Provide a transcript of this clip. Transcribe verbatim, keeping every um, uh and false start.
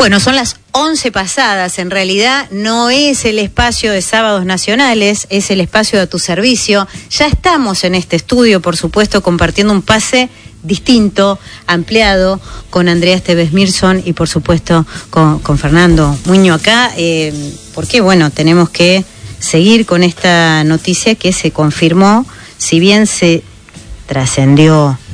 Bueno, son las once pasadas, en realidad no es el espacio de Sábados Nacionales, es el espacio de tu servicio. Ya estamos en este estudio, por supuesto, compartiendo un pase distinto, ampliado, con Andrea Esteves Mirson y por supuesto con, con Fernando Muño acá, eh, porque bueno, tenemos que seguir con esta noticia que se confirmó, si bien se trascendió